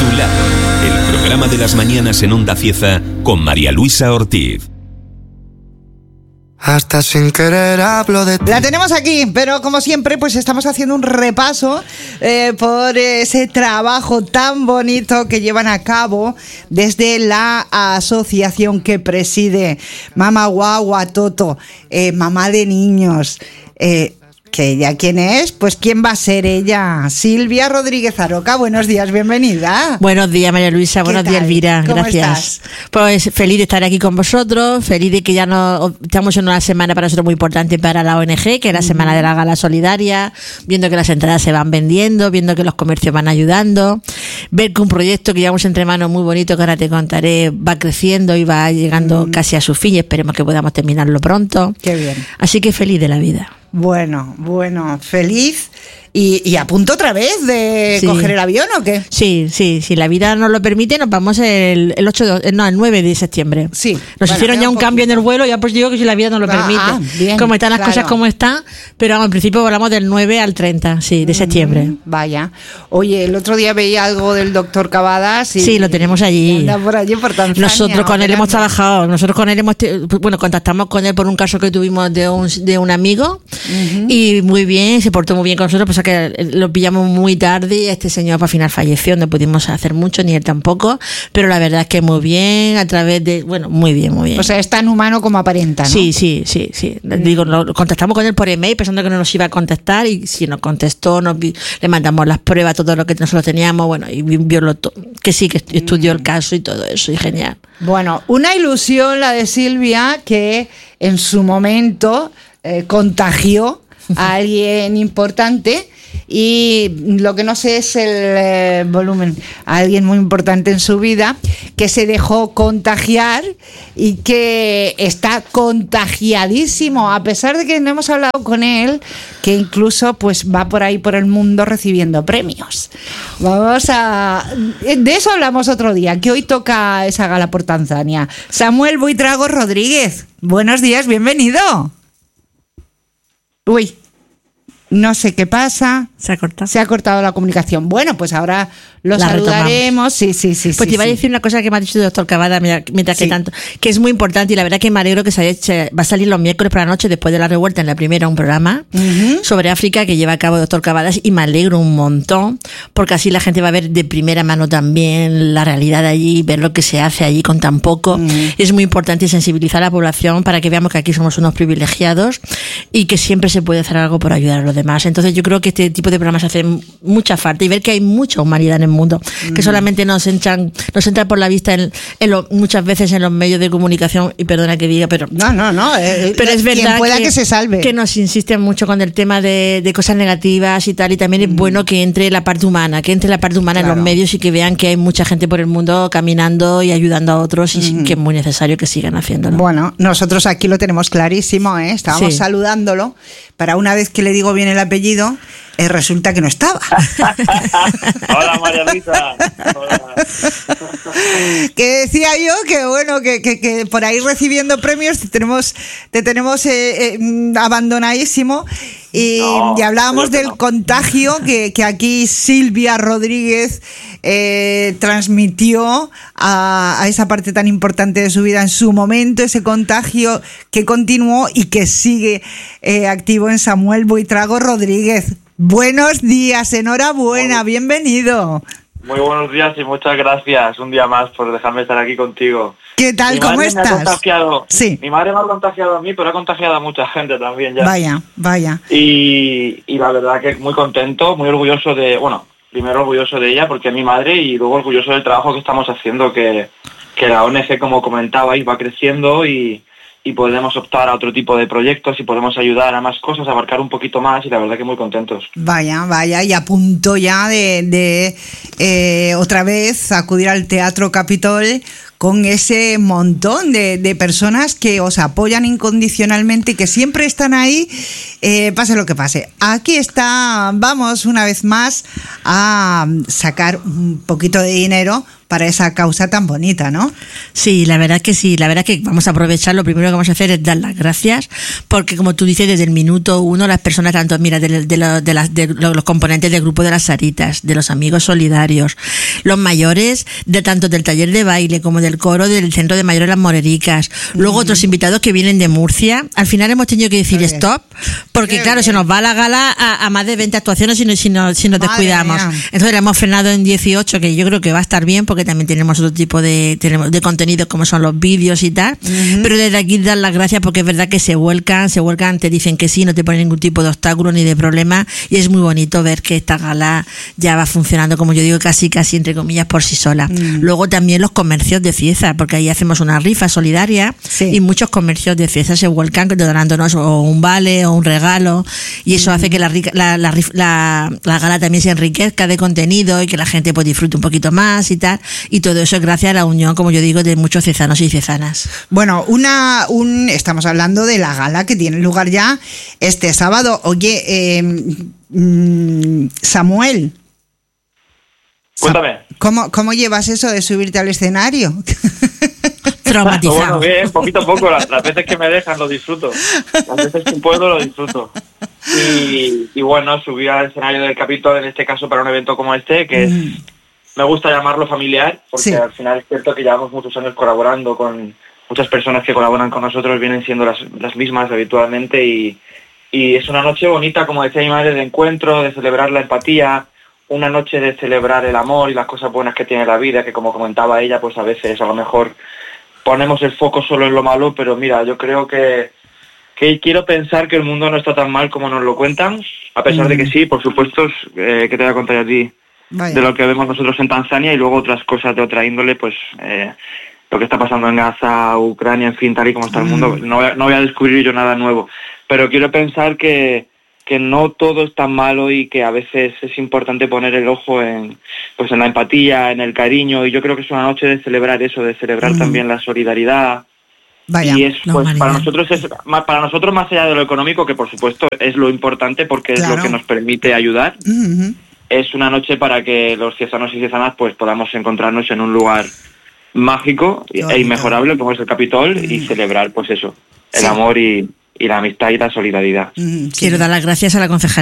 Tu Lado, el programa de las mañanas en Onda Cieza con María Luisa Ortiz. Hasta sin querer hablo de ti. La tenemos aquí, pero como siempre, pues estamos haciendo un repaso por ese trabajo tan bonito que llevan a cabo desde la asociación que preside Mamá Guagua Toto, mamá de niños. Que ella, ¿quién es? Pues ¿quién va a ser ella? Silvia Rodríguez Aroca, buenos días, bienvenida. Buenos días, María Luisa, buenos días, Elvira, ¿Cómo gracias. estás? Pues feliz de estar aquí con vosotros, feliz de que ya estamos en una semana para nosotros muy importante para la ONG, que es la Semana de la Gala Solidaria, viendo que las entradas se van vendiendo, viendo que los comercios van ayudando, ver que un proyecto que llevamos entre manos muy bonito, que ahora te contaré, va creciendo y va llegando casi a su fin y esperemos que podamos terminarlo pronto. Qué bien. Así que feliz de la vida. Bueno, feliz y a punto otra vez de coger el avión, ¿o qué? Sí, si la vida nos lo permite, nos vamos el 9 de septiembre. Sí. Nos hicieron ya un cambio en el vuelo, ya pues digo que si la vida nos lo permite. Bien, como están las cosas como están, pero vamos, en principio volamos del 9 al 30, de septiembre. Vaya. Oye, el otro día veía algo del doctor Cavadas. Sí, lo tenemos allí. Anda por allí, por Tanzania. Nosotros con él hemos trabajado, contactamos con él por un caso que tuvimos de un amigo y muy bien, se portó muy bien con nosotros, pues que lo pillamos muy tarde y este señor al final falleció, no pudimos hacer mucho, ni él tampoco, pero la verdad es que muy bien, a través de, muy bien. O sea, es tan humano como aparenta, ¿no? Sí. Digo, contactamos con él por email pensando que no nos iba a contestar y si nos contestó, le mandamos las pruebas, todo lo que nosotros teníamos, y vio que sí, que estudió el caso y todo eso, y genial. Bueno, una ilusión la de Silvia, que en su momento contagió a alguien importante. Y lo que no sé es el volumen. Alguien muy importante en su vida que se dejó contagiar y que está contagiadísimo, a pesar de que no hemos hablado con él, que incluso pues va por ahí por el mundo recibiendo premios. De eso hablamos otro día, que hoy toca esa gala por Tanzania. Samuel Buitrago Rodríguez, buenos días, bienvenido. Uy, no sé qué pasa. Se ha cortado la comunicación. Bueno, pues ahora lo saludaremos. Sí. Pues te iba a decir una cosa que me ha dicho el doctor Cavada, mientras que tanto, que es muy importante y la verdad que me alegro que va a salir los miércoles por la noche después de la revuelta en la primera un programa sobre África que lleva a cabo el doctor Cavadas y me alegro un montón porque así la gente va a ver de primera mano también la realidad de allí, ver lo que se hace allí con tan poco. Es muy importante sensibilizar a la población para que veamos que aquí somos unos privilegiados y que siempre se puede hacer algo por ayudar a los demás. Entonces yo creo que este tipo de programas hacen mucha falta y ver que hay mucha humanidad en el mundo, que solamente nos entra por la vista muchas veces en los medios de comunicación, y perdona que diga, pero no, pero es verdad quien pueda que se salve, que nos insisten mucho con el tema de cosas negativas y tal, y también es bueno que entre la parte humana claro, en los medios y que vean que hay mucha gente por el mundo caminando y ayudando a otros y que es muy necesario que sigan haciéndolo. Bueno, nosotros aquí lo tenemos clarísimo, estábamos saludándolo para una vez que le digo bien el apellido, resulta que no estaba. Hola, María Luisa. Hola. Que decía yo que bueno, que por ahí recibiendo premios te tenemos abandonadísimo y hablábamos del contagio que aquí Silvia Rodríguez transmitió a esa parte tan importante de su vida en su momento, ese contagio que continuó y que sigue activo en Samuel Buitrago Rodríguez. Buenos días, enhorabuena, bienvenido. Muy buenos días y muchas gracias un día más por dejarme estar aquí contigo. ¿Qué tal? ¿Cómo estás? Me ha contagiado. Sí. Mi madre me ha contagiado a mí, pero ha contagiado a mucha gente también ya. Vaya. Y la verdad que muy contento, muy orgulloso primero orgulloso de ella porque es mi madre y luego orgulloso del trabajo que estamos haciendo, que la ONG, como comentabais, va creciendo y podemos optar a otro tipo de proyectos y podemos ayudar a más cosas, abarcar un poquito más y la verdad que muy contentos. Vaya, y a punto ya de otra vez acudir al Teatro Capitol con ese montón de personas que os apoyan incondicionalmente y que siempre están ahí, pase lo que pase. Aquí vamos una vez más a sacar un poquito de dinero para esa causa tan bonita, ¿no? Sí, la verdad que sí, la verdad que vamos a aprovechar, lo primero que vamos a hacer es dar las gracias, porque como tú dices, desde el minuto uno las personas, tanto mira, de los componentes del grupo de las Saritas, de los amigos solidarios, los mayores, de tanto del taller de baile como del coro del Centro de Mayores Las Morericas, luego otros invitados que vienen de Murcia, al final hemos tenido que decir stop, porque claro, se nos va la gala a más de 20 actuaciones si nos descuidamos. Entonces la hemos frenado en 18, que yo creo que va a estar bien, porque también tenemos otro tipo de contenidos como son los vídeos y tal, pero desde aquí dar las gracias, porque es verdad que se vuelcan, te dicen que sí, no te ponen ningún tipo de obstáculo ni de problema, y es muy bonito ver que esta gala ya va funcionando, como yo digo, casi entre comillas por sí sola. Luego también los comercios de Cieza, porque ahí hacemos una rifa solidaria, y muchos comercios de Cieza se vuelcan donándonos o un vale o un regalo, y eso hace que la gala también se enriquezca de contenido y que la gente pues disfrute un poquito más y tal, y todo eso es gracias a la unión, como yo digo, de muchos ciezanos y ciezanas. Bueno, estamos hablando de la gala que tiene lugar ya este sábado. Oye, Samuel, cuéntame. ¿Cómo llevas eso de subirte al escenario? Traumatizado. Bueno, bien, poquito a poco, las veces que me dejan lo disfruto, las veces que puedo lo disfruto. Y bueno, subir al escenario del Capitol, en este caso para un evento como este, que me gusta llamarlo familiar, porque al final es cierto que llevamos muchos años colaborando con muchas personas que colaboran con nosotros, vienen siendo las mismas habitualmente, y es una noche bonita, como decía mi madre, de encuentro, de celebrar la empatía, una noche de celebrar el amor y las cosas buenas que tiene la vida, que como comentaba ella, pues a veces a lo mejor ponemos el foco solo en lo malo, pero mira, yo creo que quiero pensar que el mundo no está tan mal como nos lo cuentan, a pesar de que sí, por supuesto, que te voy a contar a ti de lo que vemos nosotros en Tanzania, y luego otras cosas de otra índole, pues lo que está pasando en Gaza, Ucrania, en fin, tal y como está el mundo. No voy a descubrir yo nada nuevo, pero quiero pensar que no todo es tan malo, y que a veces es importante poner el ojo en la empatía, en el cariño, y yo creo que es una noche de celebrar eso, de celebrar también la solidaridad. Vaya, y es pues para nosotros más allá de lo económico, que por supuesto es lo importante porque es lo que nos permite ayudar. Es una noche para que los ciezanos y ciezanas pues podamos encontrarnos en un lugar mágico e inmejorable como es el Capitol, y celebrar pues eso, el amor y la amistad y la solidaridad. Quiero dar las gracias a la concejal